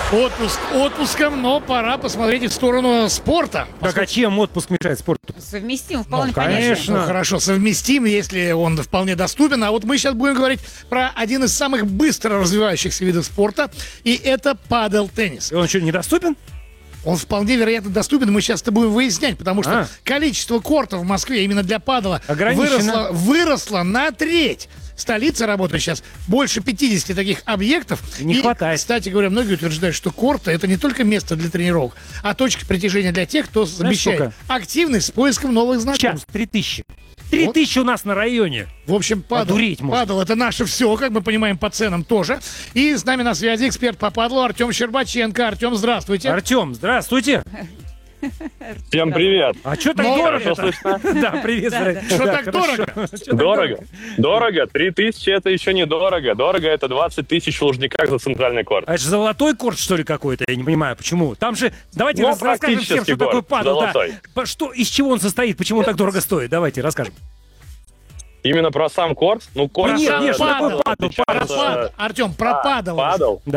Отпуск отпуском, но пора посмотреть и в сторону спорта. Так, а чем отпуск мешает спорту? Совместим, вполне конечно. Ну, хорошо, совместим, если он вполне доступен. А вот мы сейчас будем говорить про один из самых быстро развивающихся видов спорта, и это падл-теннис. И он что, недоступен? Он вполне вероятно доступен, мы сейчас это будем выяснять, потому что количество кортов в Москве именно для падала ограничено. выросло на треть. Столица работает сейчас больше 50 таких объектов. Не хватает. Кстати говоря, многие утверждают, что корты — это не только место для тренировок, а точка притяжения для тех, кто замещает сколько? активность с поиском новых Сейчас знакомств. 3000. 3000 у нас на районе. В общем, Одуреть можно. падал — это наше все, как мы понимаем, по ценам тоже. И с нами на связи эксперт по падлу Артем Щербаченко. Артем, здравствуйте. Артем, здравствуйте. Всем привет. А что так Ну, дорого? Хорошо слышно? Да, привет. здравствуйте. Что Да, так хорошо. дорого? Чё так Дорого. Дорого. 3000 это еще не дорого. Дорого это 20 тысяч в Лужниках за центральный корт. А это же золотой корт, что ли, какой-то? Я не понимаю, почему. Там же... Давайте Ну, расскажем всем, практически что такое корт, падл. Да. золотой. Что, из чего он состоит, почему он так дорого стоит? Давайте расскажем. Именно про сам корт. Ну, корт Нет, сам нет, что падл. такое падл? отличается- Артем, про падл. Падал.